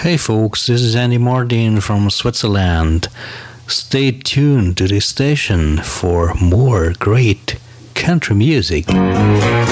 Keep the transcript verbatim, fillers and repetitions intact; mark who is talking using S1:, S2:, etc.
S1: Hey folks, this is Andy Martin from Switzerland. Stay tuned to this station for more great country music.